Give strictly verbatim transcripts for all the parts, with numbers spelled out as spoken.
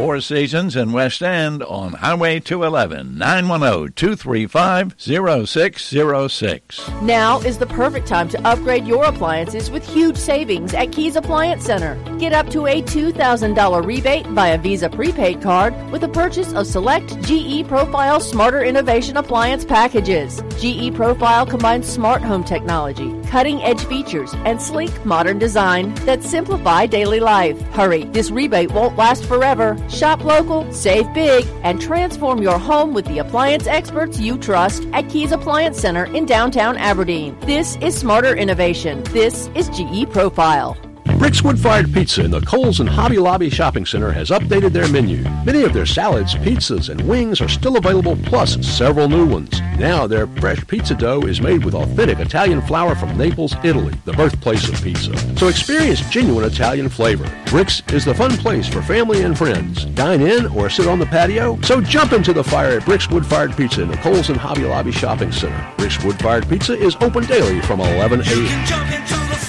Four Seasons in West End on Highway two eleven, nine one zero, two three five, zero six zero six. Now is the perfect time to upgrade your appliances with huge savings at Keys Appliance Center. Get up to a two thousand dollars rebate via Visa prepaid card with a purchase of select G E Profile Smarter Innovation Appliance packages. G E Profile combines smart home technology, cutting-edge features, and sleek modern design that simplify daily life. Hurry, this rebate won't last forever. Shop local, save big, and transform your home with the appliance experts you trust at Keys Appliance Center in downtown Aberdeen. This is smarter innovation. This is G E Profile. Rick's Wood-Fired Pizza in the Kohl's and Hobby Lobby Shopping Center has updated their menu. Many of their salads, pizzas, and wings are still available, plus several new ones. Now their fresh pizza dough is made with authentic Italian flour from Naples, Italy, the birthplace of pizza. So experience genuine Italian flavor. Rick's is the fun place for family and friends. Dine in or sit on the patio. So jump into the fire at Rick's Wood-Fired Pizza in the Kohl's and Hobby Lobby Shopping Center. Rick's Wood-Fired Pizza is open daily from eleven a.m.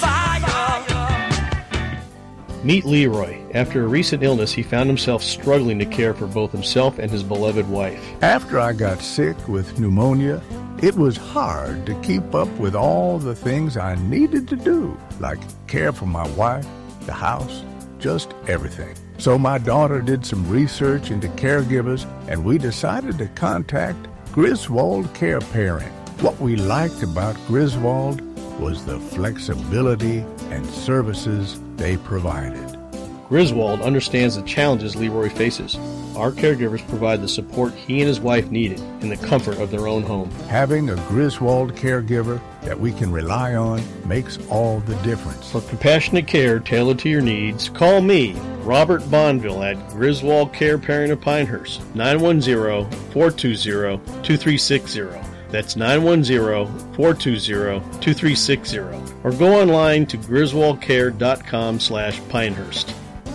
Meet Leroy. After a recent illness, he found himself struggling to care for both himself and his beloved wife. After I got sick with pneumonia, it was hard to keep up with all the things I needed to do, like care for my wife, the house, just everything. So my daughter did some research into caregivers, and we decided to contact Griswold Care Parent. What we liked about Griswold was the flexibility and services they provided. Griswold understands the challenges Leroy faces. Our caregivers provide the support he and his wife needed in the comfort of their own home. Having a Griswold caregiver that we can rely on makes all the difference. For compassionate care tailored to your needs, call me, Robert Bonville, at Griswold Care Parent of Pinehurst, nine one zero, four two zero, two three six zero. That's nine one zero, four two zero, two three six zero. Or go online to griswoldcare.com slash Pinehurst.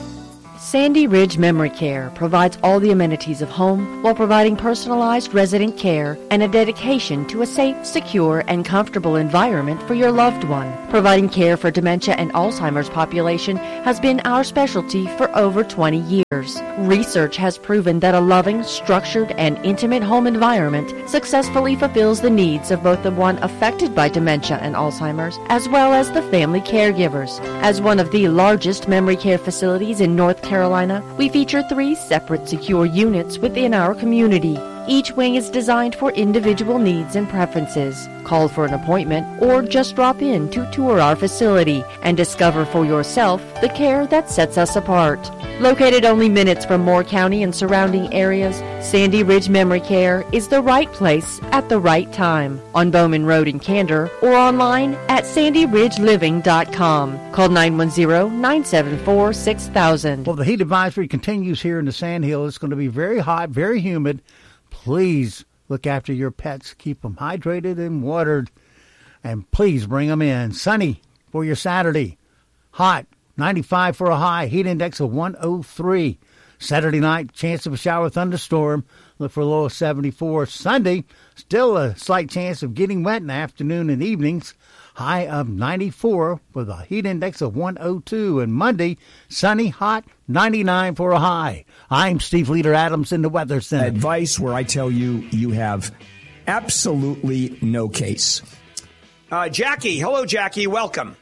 Sandy Ridge Memory Care provides all the amenities of home while providing personalized resident care and a dedication to a safe, secure, and comfortable environment for your loved one. Providing care for dementia and Alzheimer's population has been our specialty for over twenty years. Research has proven that a loving, structured, and intimate home environment successfully fulfills the needs of both the one affected by dementia and Alzheimer's as well as the family caregivers. As one of the largest memory care facilities in North Carolina, Carolina, we feature three separate secure units within our community. Each wing is designed for individual needs and preferences. Call for an appointment or just drop in to tour our facility and discover for yourself the care that sets us apart. Located only minutes from Moore County and surrounding areas, Sandy Ridge Memory Care is the right place at the right time. On Bowman Road in Candor or online at sandy ridge living dot com. Call nine one zero, nine seven four, six thousand. Well, the heat advisory continues here in the Sandhill. It's going to be very hot, very humid. Please look after your pets. Keep them hydrated and watered. And please bring them in. Sunny for your Saturday. Hot. ninety-five for a high. Heat index of one oh three. Saturday night, chance of a shower thunderstorm. Look for a low of seventy-four. Sunday, still a slight chance of getting wet in the afternoon and evenings. High of ninety-four with a heat index of one oh two. And Monday, sunny, hot, ninety-nine for a high. I'm Steve Leader Adams in the Weather Center. Advice where I tell you you have absolutely no case. Uh, Jackie. Hello, Jackie. Welcome.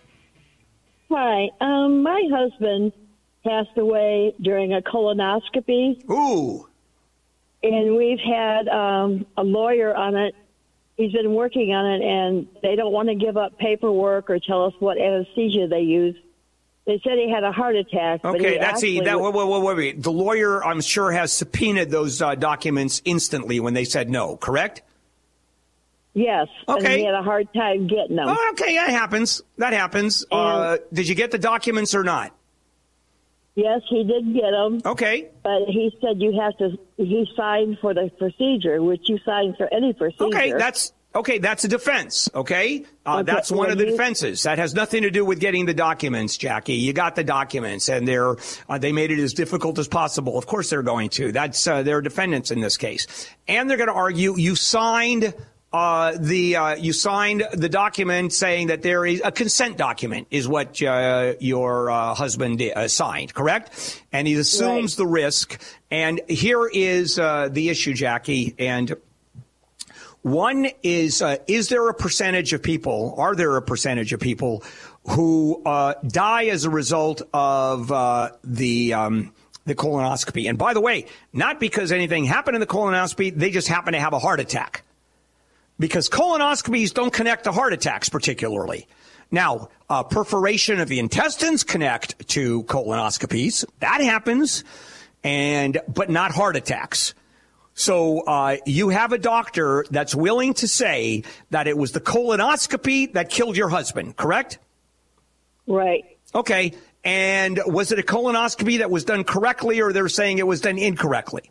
Hi. Um, my husband passed away during a colonoscopy. Ooh. And we've had um, a lawyer on it. He's been working on it, and they don't want to give up paperwork or tell us what anesthesia they use. They said he had a heart attack. Okay, but he that's the that. Wait, wait, wait, wait. The lawyer, I'm sure, has subpoenaed those uh, documents instantly when they said no. Correct? Yes. Okay. And he had a hard time getting them. Oh, okay, that happens. That happens. Uh, did you get the documents or not? Yes, he did get them. Okay. But he said you have to, he signed for the procedure, which you sign for any procedure. Okay, that's, okay, that's a defense, okay? Uh, okay that's one well, of the you, defenses. That has nothing to do with getting the documents, Jackie. You got the documents, and they're, uh, they made it as difficult as possible. Of course they're going to. That's, uh, they're defendants in this case. And they're going to argue you signed uh, the uh, you signed the document saying that there is a consent document is what uh, your uh, husband uh, signed, correct? And he assumes right. the risk. And here is uh, the issue, Jackie. And one is, uh, is there a percentage of people, are there a percentage of people who uh, die as a result of uh, the um, the colonoscopy? And by the way, not because anything happened in the colonoscopy, they just happen to have a heart attack. Because colonoscopies don't connect to heart attacks particularly. Now, uh, perforation of the intestines connect to colonoscopies. That happens, and but not heart attacks. So uh, you have a doctor that's willing to say that it was the colonoscopy that killed your husband, correct? Right. Okay. And was it a colonoscopy that was done correctly, or they're saying it was done incorrectly?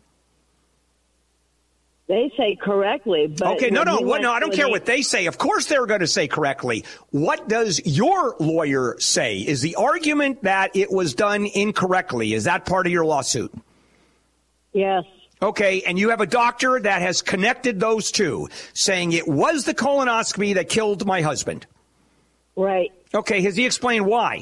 They say correctly. But okay, no, no, what, no, I don't care what they say. Of course they're going to say correctly. What does your lawyer say? Is the argument that it was done incorrectly? Is that part of your lawsuit? Yes. Okay, and you have a doctor that has connected those two, saying it was the colonoscopy that killed my husband. Right. Okay, has he explained why?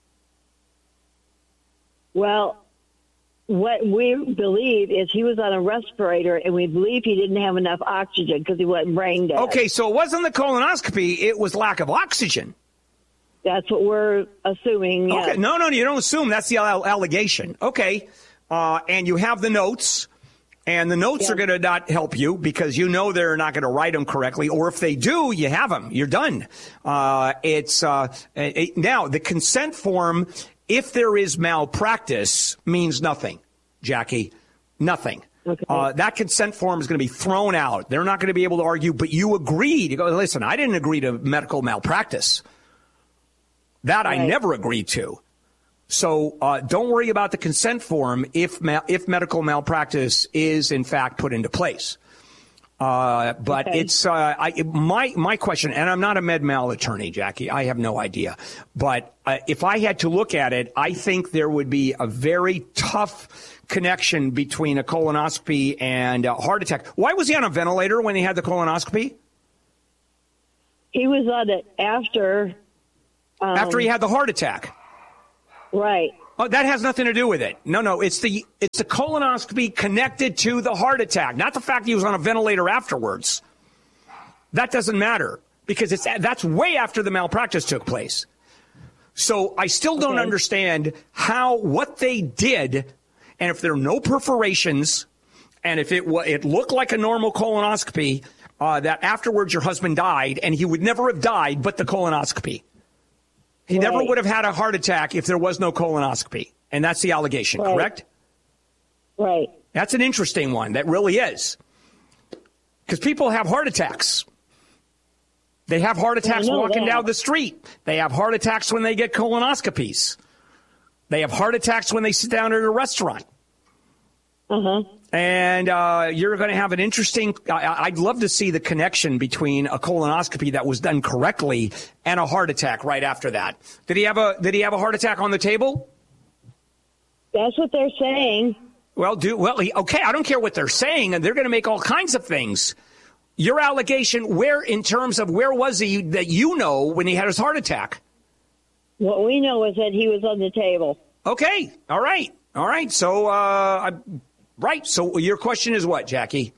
Well, what we believe is he was on a respirator, and we believe he didn't have enough oxygen because he wasn't brain dead. Okay, so it wasn't the colonoscopy, it was lack of oxygen. That's what we're assuming. Yes. Okay, no, no, you don't assume. That's the allegation. Okay, uh, and you have the notes, and the notes yeah. are going to not help you because you know they're not going to write them correctly, or if they do, you have them. You're done. Uh, it's uh, it, now the consent form. If there is malpractice, means nothing, Jackie, nothing. Okay. Uh, that consent form is going to be thrown out. They're not going to be able to argue, but you agreed. You go, listen, I didn't agree to medical malpractice. That right. I never agreed to. So uh, don't worry about the consent form if ma- if medical malpractice is, in fact, put into place. Uh, but okay. it's uh, I, my my question, and I'm not a med mal attorney, Jackie. I have no idea. But uh, if I had to look at it, I think there would be a very tough connection between a colonoscopy and a heart attack. Why was he on a ventilator when he had the colonoscopy? He was on it after. Um, after he had the heart attack. Right. Oh, that has nothing to do with it. No, no, it's the it's the colonoscopy connected to the heart attack, not the fact he was on a ventilator afterwards. That doesn't matter because it's that's way after the malpractice took place. So I still don't okay. understand how what they did, and if there are no perforations, and if it it looked like a normal colonoscopy, uh, that afterwards your husband died, and he would never have died but the colonoscopy. He right. never would have had a heart attack if there was no colonoscopy. And that's the allegation, right. correct? Right. That's an interesting one. That really is. Because people have heart attacks. They have heart attacks walking that. down the street. They have heart attacks when they get colonoscopies. They have heart attacks when they sit down at a restaurant. Uh-huh. And uh, you're going to have an interesting I, I'd love to see the connection between a colonoscopy that was done correctly and a heart attack right after that. Did he have a Did he have a heart attack on the table? That's what they're saying. Well, do well. He, okay, I don't care what they're saying, and they're going to make all kinds of things. Your allegation, where in terms of where was he that you know when he had his heart attack? What we know is that he was on the table. Okay, all right, all right. So, uh, I. Right. So your question is what, Jackie?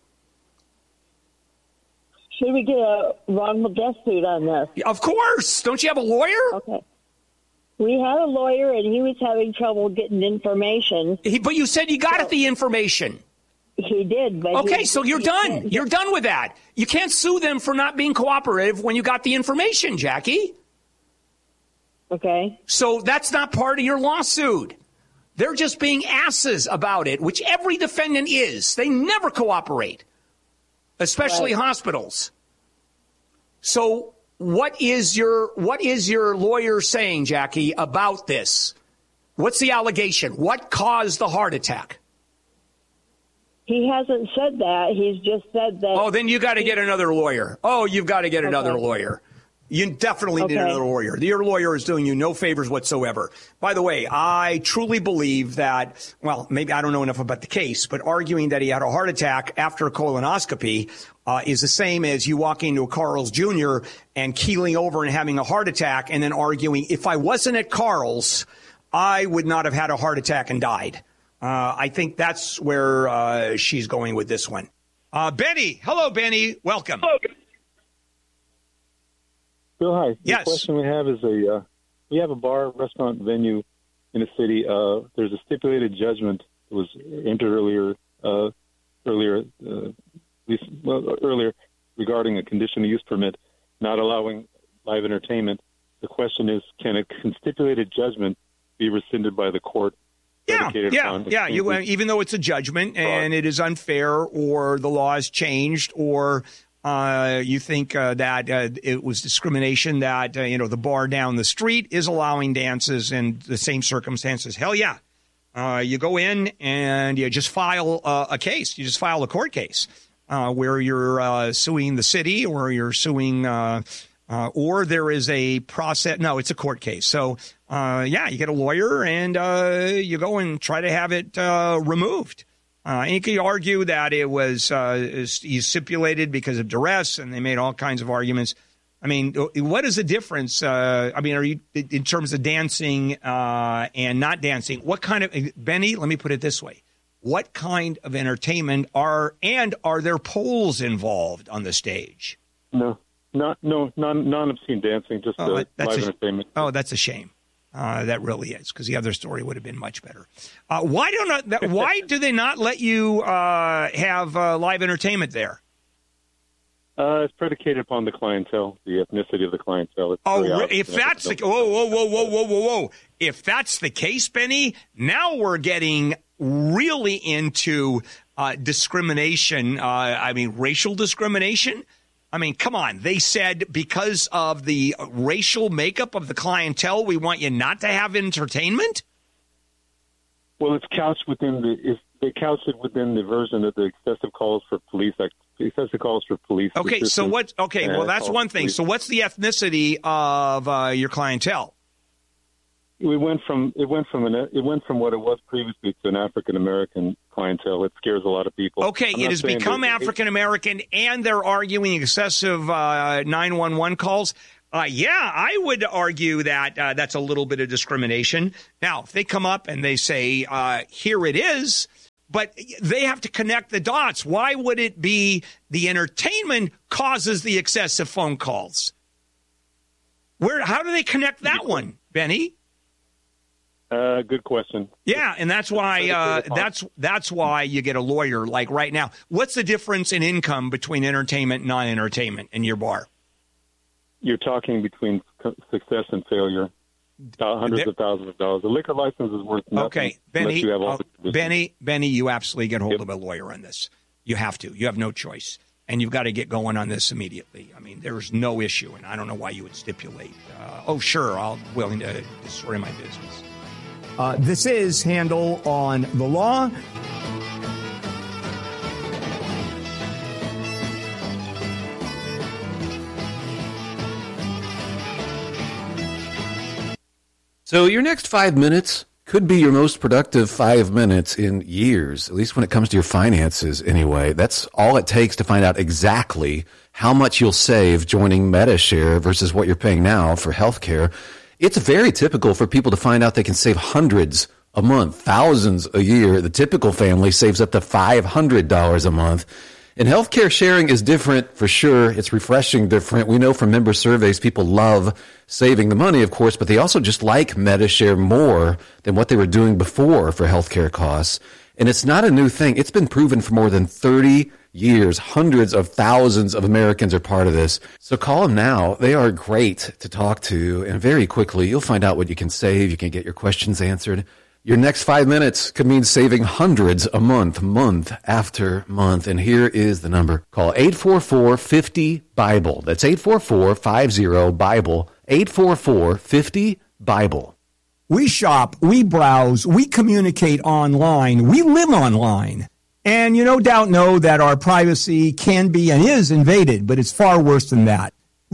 Should we get a wrongful death suit on this? Of course. Don't you have a lawyer? Okay. We had a lawyer, and he was having trouble getting information. He, but you said you got so, the information. He did. But okay, he, so you're done. You're done with that. You can't sue them for not being cooperative when you got the information, Jackie. Okay. So that's not part of your lawsuit. They're just being asses about it, which every defendant is. They never cooperate, especially right. hospitals. So what is your what is your lawyer saying, Jackie, about this? What's the allegation? What caused the heart attack? He hasn't said that. He's just said that. Oh, then you got to get another lawyer. Oh, you've got to get okay. another lawyer. You definitely Okay. need another lawyer. Your lawyer is doing you no favors whatsoever. By the way, I truly believe that, well, maybe I don't know enough about the case, but arguing that he had a heart attack after a colonoscopy uh, is the same as you walking to a Carl's Junior and keeling over and having a heart attack and then arguing, if I wasn't at Carl's, I would not have had a heart attack and died. Uh, I think that's where uh, she's going with this one. Uh, Benny. Hello, Benny. Welcome. Hello. Bill, hi. Yes. The question we have is a uh, we have a bar restaurant venue in the city. Uh, there's a stipulated judgment that was entered earlier uh, earlier uh, well, earlier regarding a conditional use permit not allowing live entertainment. The question is, can a stipulated judgment be rescinded by the court? Yeah, yeah, yeah. You, uh, even though it's a judgment and it is unfair, or the law has changed, or uh, you think uh, that uh, it was discrimination, that uh, you know the bar down the street is allowing dances in the same circumstances. Hell yeah, uh, you go in and you just file uh, a case. You just file a court case uh, where you're uh, suing the city, or you're suing. Uh, Uh, or there is a process. No, it's a court case. So, uh, yeah, you get a lawyer and uh, you go and try to have it uh, removed. Uh, and you could argue that it was uh, he stipulated because of duress, and they made all kinds of arguments. I mean, what is the difference? Uh, I mean, are you in terms of dancing uh, and not dancing? What kind of Benny? Let me put it this way: what kind of entertainment are and are there poles involved on the stage? No. Not, no, non, non-obscene dancing, just oh, uh, that's live a, entertainment. Oh, that's a shame. Uh, that really is, because the other story would have been much better. Uh, why don't that, Why do they not let you uh, have uh, live entertainment there? Uh, it's predicated upon the clientele, the ethnicity of the clientele. It's oh, very if that's the whoa, whoa, whoa, whoa, whoa, whoa, whoa! If that's the case, Benny, now we're getting really into uh, discrimination. Uh, I mean, racial discrimination. I mean, come on. They said because of the racial makeup of the clientele, we want you not to have entertainment? Well, it's couched within the – they couched it within the version of the excessive calls for police – excessive calls for police. Okay, so what – okay, well, that's one thing. So what's the ethnicity of uh, your clientele? We went from it went from an it went from what it was previously to an African American clientele. It scares a lot of people. Okay, it has become African American, and they're arguing excessive uh, nine one one calls. Uh, yeah, I would argue that uh, that's a little bit of discrimination. Now, if they come up and they say, uh, "Here it is," but they have to connect the dots. Why would it be the entertainment causes the excessive phone calls? Where? How do they connect that one, Benny? Uh, good question. Yeah, and that's why uh, that's that's why you get a lawyer. Like right now, what's the difference in income between entertainment and non-entertainment in your bar? You're talking between success and failure, hundreds there, of thousands of dollars. The liquor license is worth nothing. Okay, Benny, you have all uh, Benny, Benny, you absolutely get hold yep. of a lawyer on this. You have to. You have no choice, and you've got to get going on this immediately. I mean, there's no issue, and I don't know why you would stipulate. Uh, oh, sure, I'll willing to destroy my business. Uh, this is Handel on the Law. So your next five minutes could be your most productive five minutes in years, at least when it comes to your finances anyway. That's all it takes to find out exactly how much you'll save joining MediShare versus what you're paying now for healthcare. It's very typical for people to find out they can save hundreds a month, thousands a year. The typical family saves up to five hundred dollars a month. And healthcare sharing is different for sure. It's refreshing different. We know from member surveys people love saving the money, of course, but they also just like MediShare more than what they were doing before for healthcare costs. And it's not a new thing. It's been proven for more than thirty years. Hundreds of thousands of Americans are part of this. So call them now. They are great to talk to. And very quickly, you'll find out what you can save. You can get your questions answered. Your next five minutes could mean saving hundreds a month, month after month. And here is the number. Call eight four four, five zero, BIBLE. That's eight four four, five zero, BIBLE. eight four four, five zero, BIBLE. We shop, we browse, we communicate online, we live online. And you no doubt know that our privacy can be and is invaded, but it's far worse than that.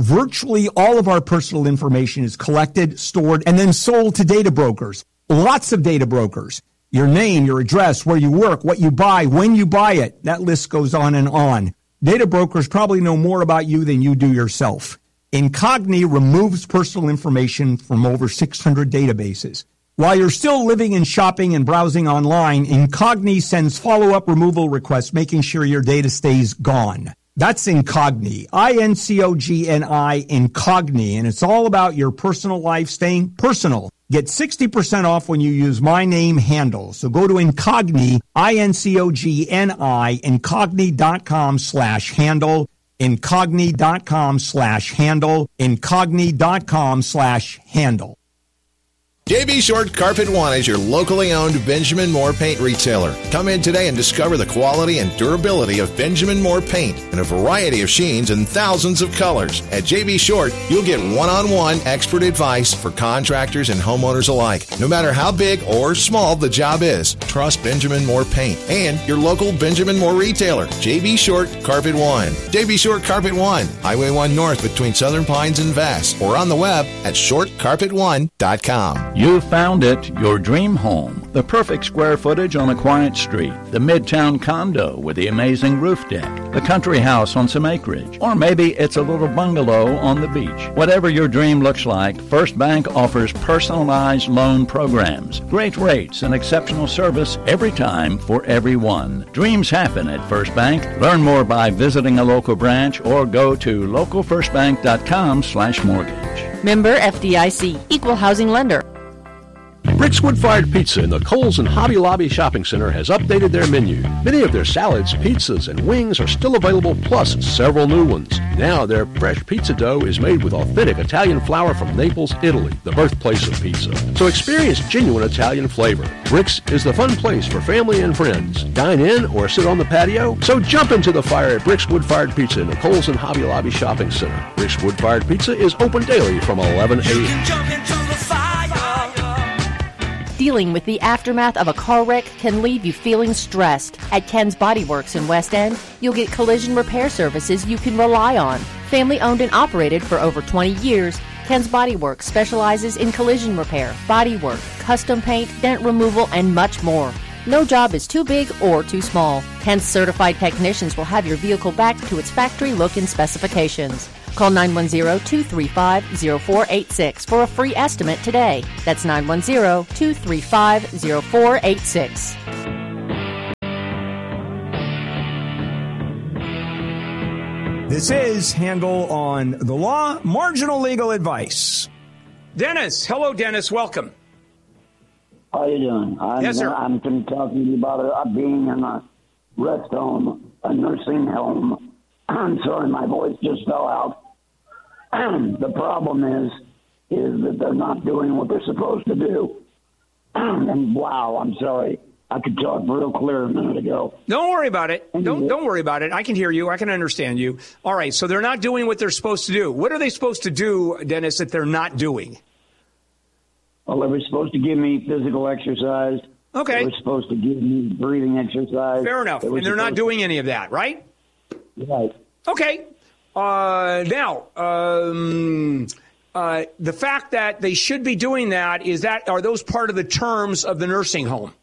virtually all of our personal information is collected, stored, and then sold to data brokers. Lots of data brokers. Your name, your address, where you work, what you buy, when you buy it. That list goes on and on. Data brokers probably know more about you than you do yourself. Incogni removes personal information from over six hundred databases. While you're still living and shopping and browsing online, Incogni sends follow-up removal requests, making sure your data stays gone. That's Incogni, I N C O G N I, Incogni, and it's all about your personal life staying personal. Get sixty percent off when you use my name handle. So go to Incogni, I N C O G N I, Incogni.com slash handle, Incogni.com slash handle, Incogni.com slash handle. J B Short Carpet One is your locally owned Benjamin Moore paint retailer. Come in today and discover the quality and durability of Benjamin Moore paint in a variety of sheens and thousands of colors. At J B Short, you'll get one-on-one expert advice for contractors and homeowners alike. No matter how big or small the job is, trust Benjamin Moore paint and your local Benjamin Moore retailer, J B Short Carpet One. J B Short Carpet One, Highway one North between Southern Pines and Vass, or on the web at short carpet one dot com. You found it, your dream home. The perfect square footage on a quiet street. The midtown condo with the amazing roof deck. The country house on some acreage. Or maybe it's a little bungalow on the beach. Whatever your dream looks like, First Bank offers personalized loan programs. Great rates and exceptional service every time for everyone. Dreams happen at First Bank. Learn more by visiting a local branch or go to local first bank dot com slash mortgage. Member F D I C, Equal Housing Lender. Rick's Wood-Fired Pizza in the Kohl's and Hobby Lobby Shopping Center has updated their menu. Many of their salads, pizzas, and wings are still available, plus several new ones. Now their fresh pizza dough is made with authentic Italian flour from Naples, Italy, the birthplace of pizza. So experience genuine Italian flavor. Rick's is the fun place for family and friends. Dine in or sit on the patio. So jump into the fire at Rick's Wood-Fired Pizza in the Kohl's and Hobby Lobby Shopping Center. Rick's Wood-Fired Pizza is open daily from eleven a.m. Dealing with the aftermath of a car wreck can leave you feeling stressed. At Ken's Body Works in West End, you'll get collision repair services you can rely on. Family owned and operated for over twenty years, Ken's Body Works specializes in collision repair, body work, custom paint, dent removal, and much more. No job is too big or too small. Ken's certified technicians will have your vehicle back to its factory look and specifications. Call nine one zero, two three five, zero four eight six for a free estimate today. That's nine one zero, two three five, zero four eight six. This is Handel on the Law, marginal legal advice. Dennis, hello, Dennis. Welcome. How you doing? I'm, yes, sir. I'm going to talk to you about uh, being in a rest home, a nursing home. I'm sorry, my voice just fell out. The problem is, is that they're not doing what they're supposed to do. And wow, I'm sorry. I could talk real clear a minute ago. Don't worry about it. Don't don't worry about it. I can hear you. I can understand you. All right, so they're not doing what they're supposed to do. What are they supposed to do, Dennis, that they're not doing? Well, they were supposed to give me physical exercise. Okay. They were supposed to give me breathing exercise. Fair enough. They and they're not doing any of that, right? Right. Okay. Uh, now, um, uh, the fact that they should be doing that, is that, are those part of the terms of the nursing home?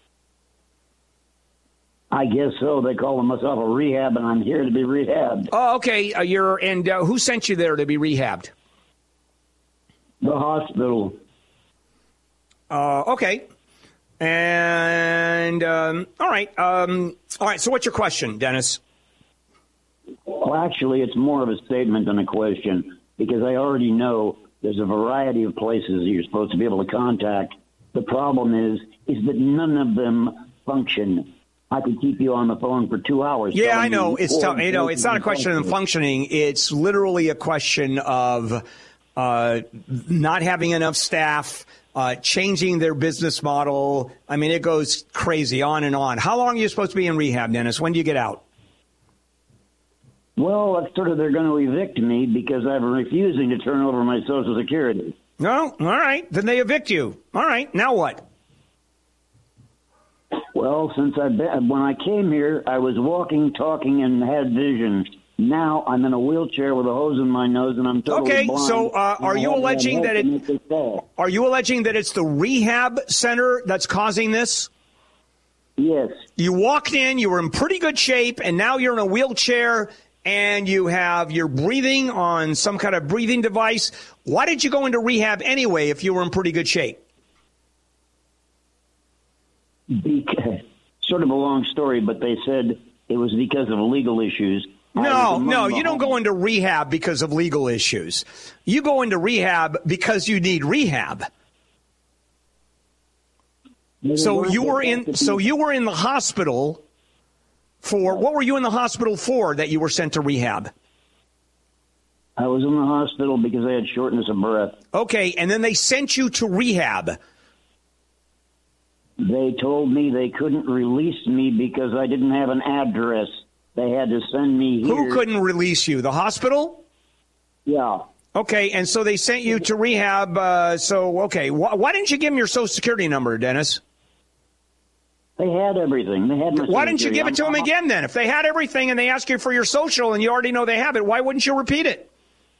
I guess so. They call themselves a rehab, and I'm here to be rehabbed. Oh, okay. Uh, you're, and uh, who sent you there to be rehabbed? The hospital. Uh, okay. And, um, all right. Um, all right. So what's your question, Dennis? Well, actually, it's more of a statement than a question, because I already know there's a variety of places you're supposed to be able to contact. The problem is, is that none of them function. I could keep you on the phone for two hours. Yeah, I know. It's tough. You know, it's not a question of functioning. It's literally a question of uh, not having enough staff, uh, changing their business model. I mean, it goes crazy, on and on. How long are you supposed to be in rehab, Dennis? When do you get out? Well, that's sort of, they're going to evict me because I'm refusing to turn over my Social Security. No, all right. Then they evict you. All right. Now what? Well, since I when I came here, I was walking, talking, and had visions. Now I'm in a wheelchair with a hose in my nose, and I'm totally okay, blind. so uh, are you alleging that it? Are you alleging that it's the rehab center that's causing this? Yes. You walked in, you were in pretty good shape, and now you're in a wheelchair, and you have you're breathing on some kind of breathing device. Why did you go into rehab anyway if you were in pretty good shape? Because, sort of a long story, but they said it was because of legal issues. No, no, you don't go into rehab because of legal issues. You go into rehab because you need rehab. So you were in so you were in the hospital for what were you in the hospital for that you were sent to rehab? I was in the hospital because I had shortness of breath. Okay, and then they sent you to rehab. They told me they couldn't release me because I didn't have an address. They had to send me here. Who couldn't release you? The hospital? Yeah. Okay, and so they sent you to rehab. Uh, so, okay, wh- why didn't you give them your Social Security number, Dennis? They had everything. They had my Why didn't you give it to I'm, them again then? If they had everything and they ask you for your social and you already know they have it, why wouldn't you repeat it?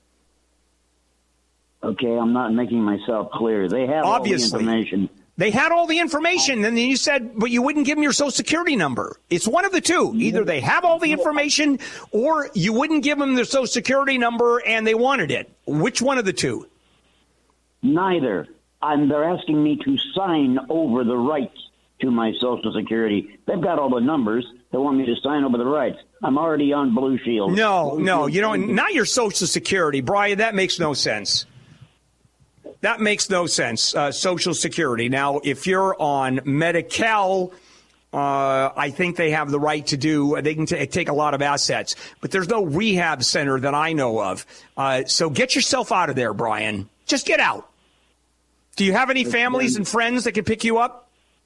Okay, I'm not making myself clear. They have Obviously. all the information. They had all the information, and then you said, but you wouldn't give them your Social Security number. It's one of the two. Either they have all the information, or you wouldn't give them their Social Security number and they wanted it. Which one of the two? Neither. And they're asking me to sign over the rights to my Social Security. They've got all the numbers. They want me to sign over the rights. I'm already on Blue Shield. No, Blue no, Shield. You don't. Not your Social Security, Brian. That makes no sense. That makes no sense. Uh, Social Security. Now, if you're on Medi-Cal, uh, I think they have the right to do. They can t- take a lot of assets, but there's no rehab center that I know of. Uh, so get yourself out of there, Brian. Just get out. Do you have any families and friends that can pick you up?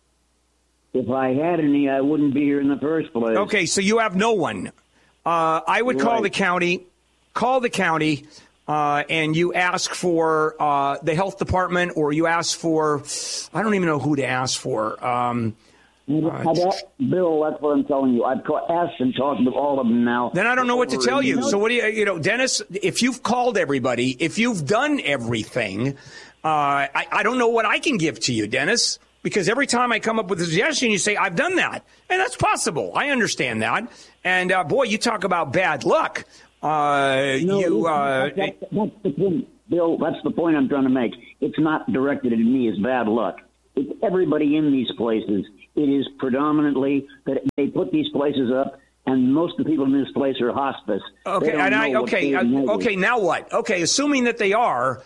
If I had any, I wouldn't be here in the first place. Okay, so you have no one. Uh, I would call Right. the county, call the county, uh, and you ask for uh, the health department, or you ask for, I don't even know who to ask for. Um, uh, Bill, that's what I'm telling you. I've ca- asked and talked with all of them now. Then I don't know what to tell you. So what do you, you know, Dennis, if you've called everybody, if you've done everything, uh, I, I don't know what I can give to you, Dennis. Because every time I come up with a suggestion, you say, I've done that. And that's possible. I understand that. And, uh, boy, you talk about bad luck. Uh, no, you, uh, that's, that's, that's the point, Bill. That's the point I'm trying to make. It's not directed at me as bad luck. It's everybody in these places. It is predominantly that they put these places up, and most of the people in this place are hospice. Okay, and I, okay, uh, okay, now what? Okay, assuming that they are,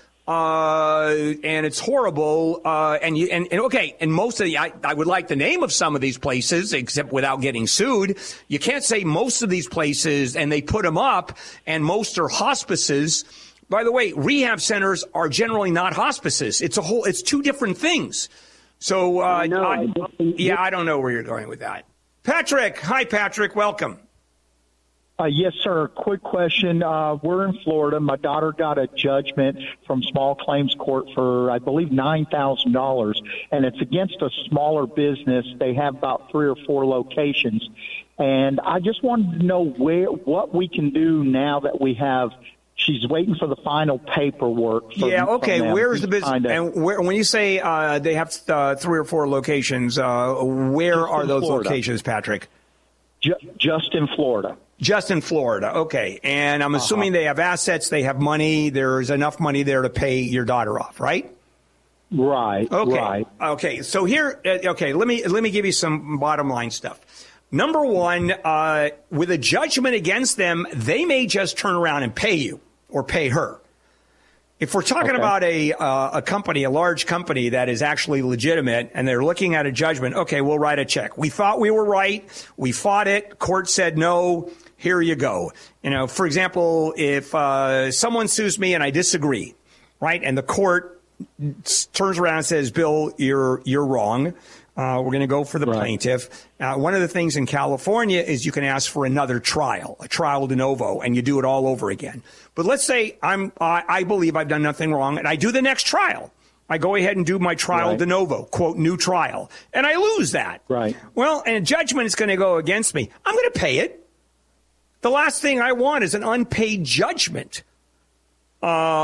Uh, and it's horrible. Uh, and you, and, and okay. And most of the, I, I would like the name of some of these places, except without getting sued. You can't say most of these places and they put them up and most are hospices. By the way, rehab centers are generally not hospices. It's a whole, it's two different things. So, uh, I know. I, yeah, I don't know where you're going with that. Patrick. Hi, Patrick. Welcome. Uh, yes, sir. Quick question. Uh, we're in Florida. My daughter got a judgment from small claims court for, I believe, nine thousand dollars, and it's against a smaller business. They have about three or four locations, and I just wanted to know where what we can do now that we have. She's waiting for the final paperwork. From, yeah, okay. Where's the business? Kinda, and where, when you say uh, they have uh, three or four locations, uh, where are those Florida. locations, Patrick? Ju- just in Florida. Just in Florida. Okay. And I'm assuming uh-huh. they have assets, they have money, there's enough money there to pay your daughter off, right? Right. Okay. Right. Okay. So here, uh, okay, let me let me give you some bottom line stuff. Number one, uh, with a judgment against them, they may just turn around and pay you or pay her. If we're talking okay. about a uh, a company, a large company that is actually legitimate, and they're looking at a judgment, okay, we'll write a check. We thought we were right. We fought it. Court said no. Here you go. You know, for example, if uh, someone sues me and I disagree, right, and the court turns around and says, Bill, you're you're wrong. Uh, we're going to go for the right. plaintiff. Uh, one of the things in California is you can ask for another trial, a trial de novo, and you do it all over again. But let's say I'm, I, I believe I've done nothing wrong, and I do the next trial. I go ahead and do my trial right. de novo, quote, new trial, and I lose that. Right. Well, and a judgment is going to go against me. I'm going to pay it. The last thing I want is an unpaid judgment uh,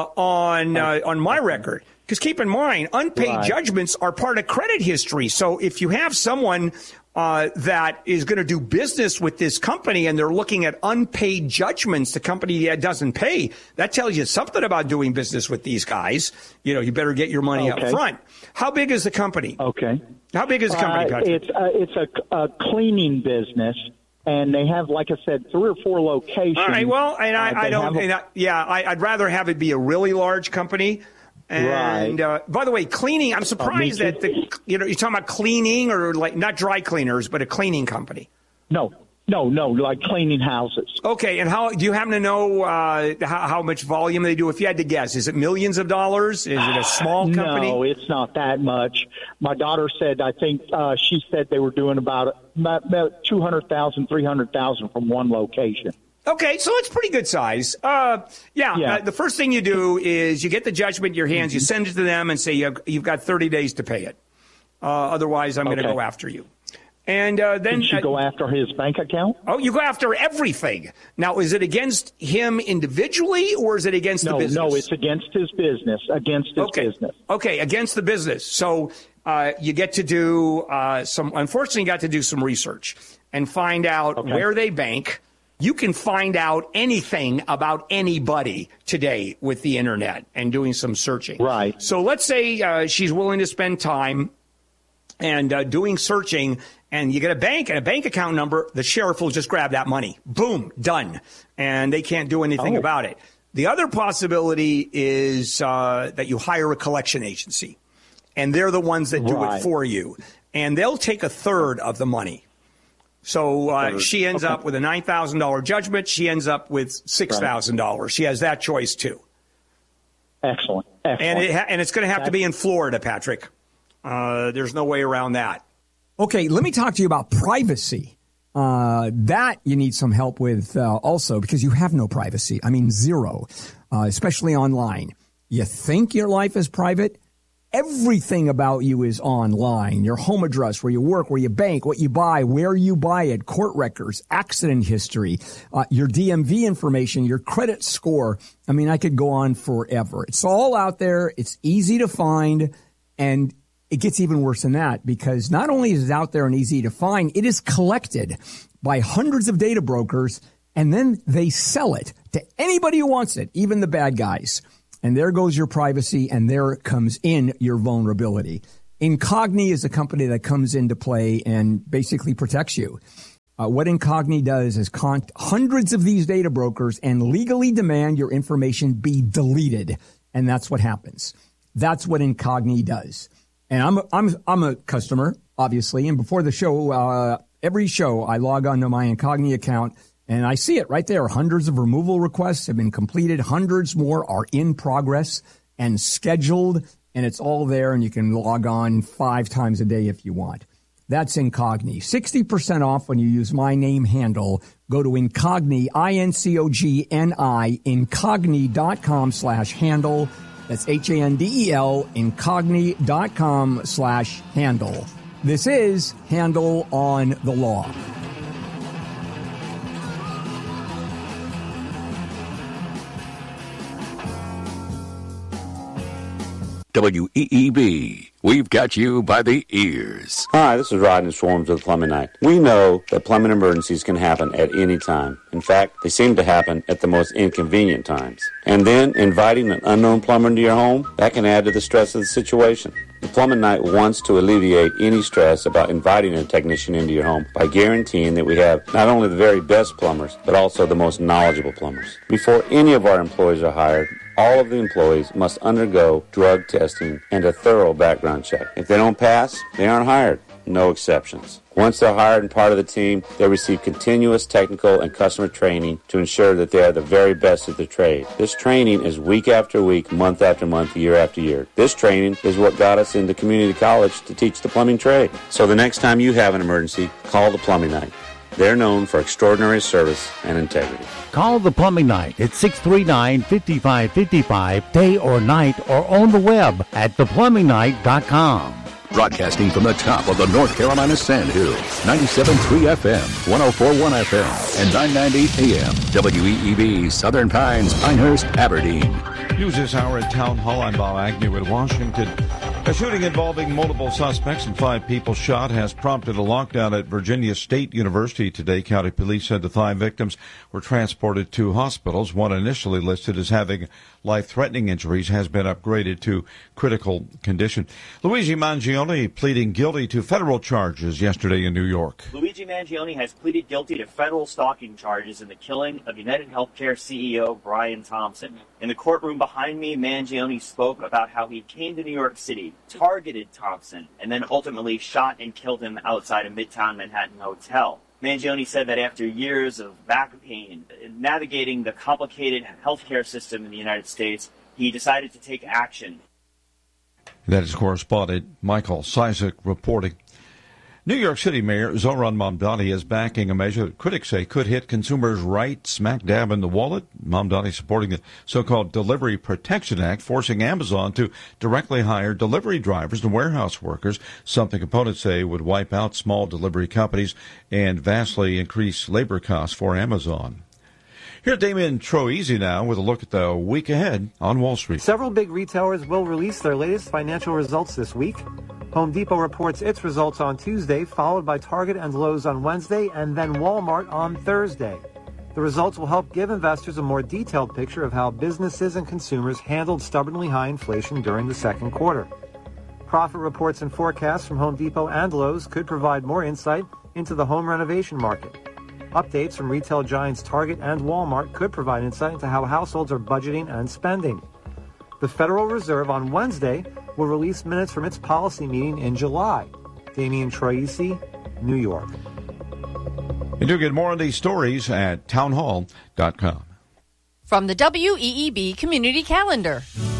on uh, on my record. Because keep in mind, unpaid right. judgments are part of credit history. So if you have someone uh, that is going to do business with this company and they're looking at unpaid judgments, the company that doesn't pay, that tells you something about doing business with these guys. You know, you better get your money okay. up front. How big is the company? Okay. How big is the company, uh, Patrick? It's, uh, it's a, a cleaning business. And they have, like I said, three or four locations. All right. Well, and I, uh, I don't. A, and I, yeah, I, I'd rather have it be a really large company. And right. uh, by the way, cleaning. I'm surprised oh, that the you know you're talking about cleaning or like not dry cleaners, but a cleaning company. No, no, no, like cleaning houses. Okay. And how do you happen to know uh, how, how much volume they do? If you had to guess, is it millions of dollars? Is it a small company? No, it's not that much. My daughter said, I think uh, she said they were doing about, about two hundred thousand, three hundred thousand from one location. Okay, so it's pretty good size. Uh, yeah, yeah. Uh, the first thing you do is you get the judgment in your hands, mm-hmm. you send it to them and say you have, you've got thirty days to pay it. Uh, otherwise, I'm okay. going to go after you. And uh, then Did you uh, go after his bank account? Oh, you go after everything. Now, is it against him individually or is it against no, the business? No, it's against his business, against his okay. business. Okay, against the business. So uh, you get to do uh, some, unfortunately, you got to do some research and find out okay. where they bank. You can find out anything about anybody today with the internet and doing some searching. Right. So let's say uh, she's willing to spend time and uh, doing searching, and you get a bank and a bank account number, the sheriff will just grab that money. Boom, done. And they can't do anything oh. about it. The other possibility is uh, that you hire a collection agency, and they're the ones that do right. it for you. And they'll take a third of the money. So uh, she ends okay. up with a nine thousand dollars judgment. She ends up with six thousand dollars. Right. She has that choice, too. Excellent. Excellent. And, it ha- and it's going to have That's- to be in Florida, Patrick. Uh, there's no way around that. Okay, let me talk to you about privacy. Uh, that you need some help with uh, also because you have no privacy. I mean, zero, uh, especially online. You think your life is private? Everything about you is online. Your home address, where you work, where you bank, what you buy, where you buy it, court records, accident history, uh, your D M V information, your credit score. I mean, I could go on forever. It's all out there. It's easy to find. And it gets even worse than that because not only is it out there and easy to find, it is collected by hundreds of data brokers, and then they sell it to anybody who wants it, even the bad guys. And there goes your privacy, and there comes in your vulnerability. Incogni is a company that comes into play and basically protects you. Uh, what Incogni does is con- hundreds of these data brokers and legally demand your information be deleted, and that's what happens. That's what Incogni does. And I'm a, I'm I'm a customer, obviously, and before the show, uh, every show I log on to my Incogni account. And I see it right there. Hundreds of removal requests have been completed. Hundreds more are in progress and scheduled. And it's all there. And you can log on five times a day if you want. That's Incogni. sixty percent off when you use my name handle. Go to Incogni, I N C O G N I, incogni.com slash handle. That's H A N D E L, incogni.com slash handle. This is Handle on the Law. W E E B. We've got you by the ears. Hi, this is Rodney Swarms with Plumbing Night. We know that plumbing emergencies can happen at any time. In fact, they seem to happen at the most inconvenient times. And then inviting an unknown plumber into your home, that can add to the stress of the situation. The Plumbing Night wants to alleviate any stress about inviting a technician into your home by guaranteeing that we have not only the very best plumbers, but also the most knowledgeable plumbers. Before any of our employees are hired, all of the employees must undergo drug testing and a thorough background check. If they don't pass, they aren't hired. No exceptions. Once they're hired and part of the team, they receive continuous technical and customer training to ensure that they are the very best at their trade. This training is week after week, month after month, year after year. This training is what got us into community college to teach the plumbing trade. So the next time you have an emergency, call the Plumbing Night. They're known for extraordinary service and integrity. Call the Plumbing Night at six three nine, five five five five, day or night, or on the web at the plumbing night dot com. Broadcasting from the top of the North Carolina Sandhills. ninety-seven point three F M, one oh four point one F M, and nine ninety A M. W E E B, Southern Pines, Pinehurst, Aberdeen. News this hour at Town Hall. I'm Bob Agnew in Washington. A shooting involving multiple suspects and five people shot has prompted a lockdown at Virginia State University today. County police said the five victims were transported to hospitals. One initially listed as having life-threatening injuries has been upgraded to critical condition. Luigi Mangione pleading guilty to federal charges yesterday in New York. Luigi Mangione has pleaded guilty to federal stalking charges in the killing of United Healthcare C E O Brian Thompson. In the courtroom behind me, Mangione spoke about how he came to New York City, targeted Thompson, and then ultimately shot and killed him outside a Midtown Manhattan hotel. Mangione said that after years of back pain, navigating the complicated healthcare system in the United States, he decided to take action. That is correspondent Michael Cizik reporting. New York City Mayor Zohran Mamdani is backing a measure that critics say could hit consumers right smack dab in the wallet. Mamdani supporting the so-called Delivery Protection Act, forcing Amazon to directly hire delivery drivers and warehouse workers, something opponents say would wipe out small delivery companies and vastly increase labor costs for Amazon. Here's Damian Troisi now with a look at the week ahead on Wall Street. Several big retailers will release their latest financial results this week. Home Depot reports its results on Tuesday, followed by Target and Lowe's on Wednesday, and then Walmart on Thursday. The results will help give investors a more detailed picture of how businesses and consumers handled stubbornly high inflation during the second quarter. Profit reports and forecasts from Home Depot and Lowe's could provide more insight into the home renovation market. Updates from retail giants Target and Walmart could provide insight into how households are budgeting and spending. The Federal Reserve on Wednesday will release minutes from its policy meeting in July. Damian Troisi, New York. You do get more on these stories at town hall dot com. From the W E E B Community Calendar.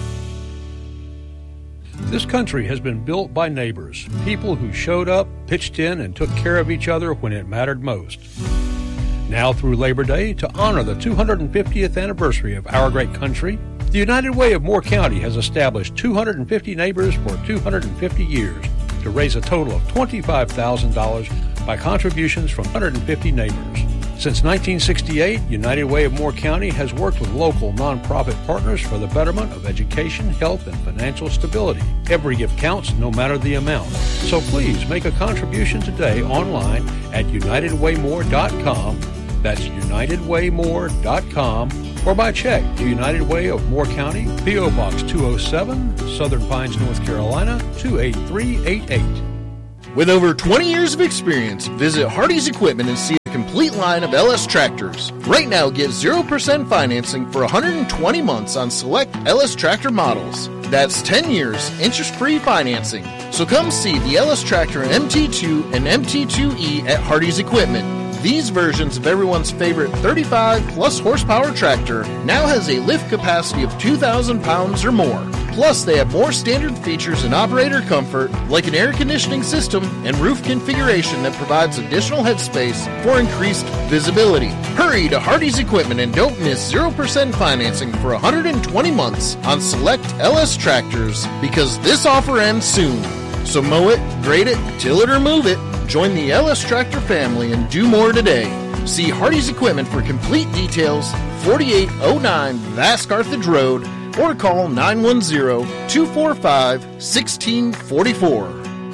This country has been built by neighbors, people who showed up, pitched in, and took care of each other when it mattered most. Now through Labor Day, to honor the two hundred fiftieth anniversary of our great country, the United Way of Moore County has established two hundred fifty neighbors for two hundred fifty years to raise a total of twenty-five thousand dollars by contributions from one hundred fifty neighbors. Since nineteen sixty-eight, United Way of Moore County has worked with local nonprofit partners for the betterment of education, health, and financial stability. Every gift counts, no matter the amount. So please make a contribution today online at united way more dot com. That's united way more dot com, or by check to United Way of Moore County, P O. Box two oh seven, Southern Pines, North Carolina, two eight three eight eight. With over twenty years of experience, visit Hardy's Equipment and see a complete line of L S tractors. Right now, get zero percent financing for one hundred twenty months on select L S tractor models. That's ten years, interest-free financing. So come see the L S Tractor M T two and M T two E at Hardy's Equipment. These versions of everyone's favorite thirty-five plus horsepower tractor now has a lift capacity of two thousand pounds or more. Plus, they have more standard features and operator comfort, like an air conditioning system and roof configuration that provides additional headspace for increased visibility. Hurry to Hardy's Equipment and don't miss zero percent financing for one hundred twenty months on select L S tractors, because this offer ends soon. So mow it, grade it, till it or move it. Join the L S Tractor family and do more today. See Hardy's Equipment for complete details, forty-eight oh nine Vast Carthage Road, or call nine one zero, two four five, one six four four.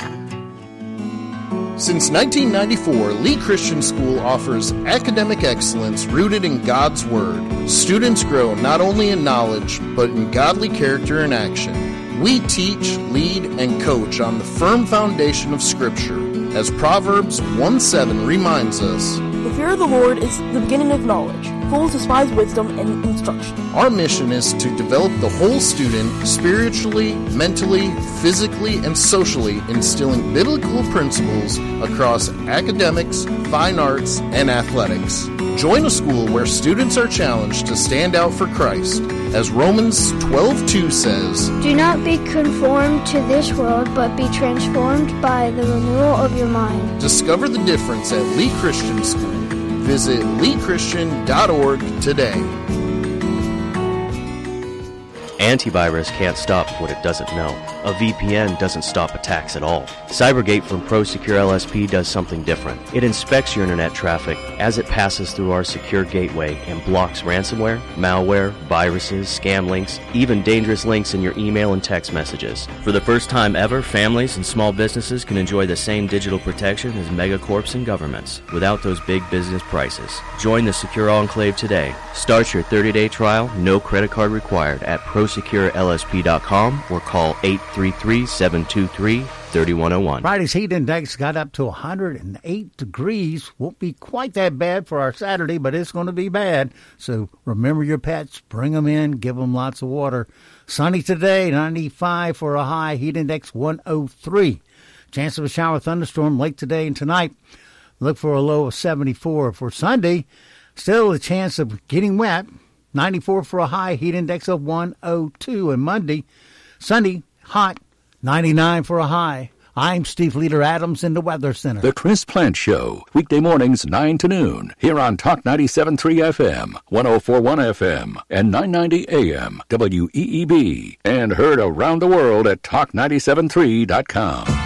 Since nineteen ninety-four, Lee Christian School offers academic excellence rooted in God's Word. Students grow not only in knowledge, but in godly character and action. We teach, lead, and coach on the firm foundation of Scripture. As Proverbs one seven reminds us, the fear of the Lord is the beginning of knowledge. Fools despise wisdom and instruction. Our mission is to develop the whole student spiritually, mentally, physically, and socially, instilling biblical principles across academics, fine arts, and athletics. Join a school where students are challenged to stand out for Christ. As Romans twelve two says, do not be conformed to this world, but be transformed by the renewal of your mind. Discover the difference at Lee Christian School. Visit lee christian dot org today. Antivirus can't stop what it doesn't know. A V P N doesn't stop attacks at all. Cybergate from ProSecure L S P does something different. It inspects your internet traffic as it passes through our secure gateway and blocks ransomware, malware, viruses, scam links, even dangerous links in your email and text messages. For the first time ever, families and small businesses can enjoy the same digital protection as megacorps and governments without those big business prices. Join the Secure Enclave today. Start your thirty-day trial, no credit card required at prosecure L S P dot com or call eight three three, seven two three, three one zero one. Friday's heat index got up to one hundred eight degrees. Won't be quite that bad for our Saturday, but it's going to be bad. So remember your pets, bring them in, give them lots of water. Sunny today, ninety-five for a high, heat index one oh three. Chance of a shower thunderstorm late today and tonight. Look for a low of seventy-four. For Sunday, still a chance of getting wet. ninety-four for a high, heat index of one oh two. And Monday, Sunday, hot, ninety-nine for a high. I'm Steve Leader Adams in the Weather Center. The Chris Plant Show, weekday mornings nine to noon, here on Talk ninety-seven point three F M, one oh four point one F M, and nine ninety A M, W E E B, and heard around the world at talk ninety-seven three dot com.